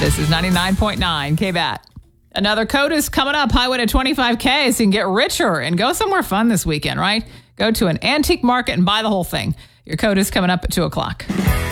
This is 99.9 KBAT. Another CODIS coming up. Highway to 25K, so you can get richer and go somewhere fun this weekend, right? Go to an antique market and buy the whole thing. Your CODIS coming up at 2 o'clock.